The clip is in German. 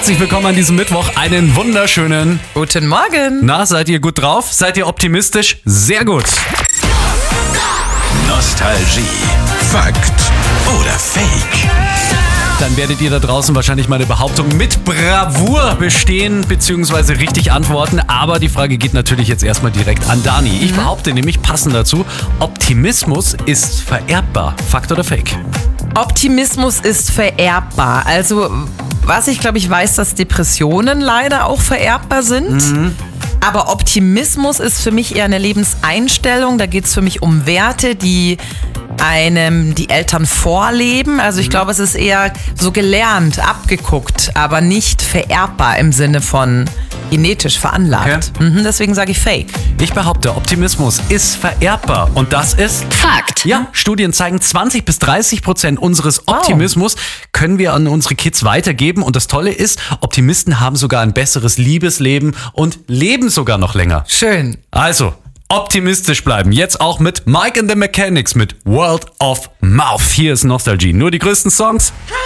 Herzlich willkommen an diesem Mittwoch. Einen wunderschönen Guten Morgen. Na, seid ihr gut drauf? Seid ihr optimistisch? Sehr gut. Nostalgie. Fakt oder Fake? Dann werdet ihr da draußen wahrscheinlich meine Behauptung mit Bravour bestehen bzw. richtig antworten. Aber die Frage geht natürlich jetzt erstmal direkt an Dani. Ich behaupte nämlich passend dazu, Optimismus ist vererbbar. Fakt oder Fake? Optimismus ist vererbbar. Also, was ich glaube, ich weiß, dass Depressionen leider auch vererbbar sind. Aber Optimismus ist für mich eher eine Lebenseinstellung. Da geht es für mich um Werte, die einem die Eltern vorleben. Also ich glaube, es ist eher so gelernt, abgeguckt, aber nicht vererbbar im Sinne von genetisch veranlagt. Deswegen sage ich Fake. Ich behaupte, Optimismus ist vererbbar und das ist Fakt. Ja, Studien zeigen, 20-30% unseres Optimismus können wir an unsere Kids weitergeben. Und das Tolle ist, Optimisten haben sogar ein besseres Liebesleben und leben sogar noch länger. Schön. Also, optimistisch bleiben. Jetzt auch mit Mike and the Mechanics mit World of Mouth. Hier ist Nostalgie. Nur die größten Songs.